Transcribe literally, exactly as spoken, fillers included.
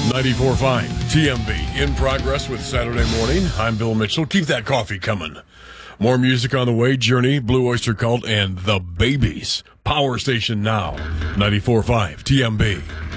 ninety-four point five T M B in progress with Saturday morning. I'm Bill Mitchell. Keep that coffee coming. More music on the way. Journey, Blue Oyster Cult, and The Babies. Power Station Now. ninety-four point five T M B.